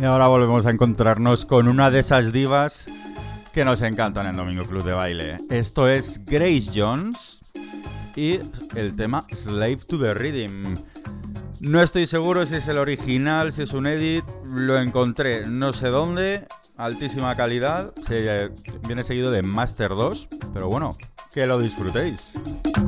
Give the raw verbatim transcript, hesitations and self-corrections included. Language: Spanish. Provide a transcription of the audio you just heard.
Y ahora volvemos a encontrarnos con una de esas divas que nos encantan en Domingo Club de Baile. Esto es Grace Jones y el tema Slave to the Rhythm. No estoy seguro si es el original, si es un edit. Lo encontré no sé dónde. Altísima calidad. Se, viene seguido de Master dos. Pero bueno, que lo disfrutéis.